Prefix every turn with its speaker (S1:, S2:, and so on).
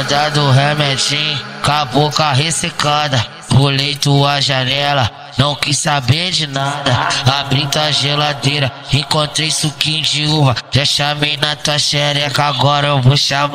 S1: onda do remedinho, com a boca ressecada. Pulei tua janela, não quis saber de nada. Abri tua geladeira, encontrei suquinho de uva. Já chamei na tua xereca, agora eu vou chamar.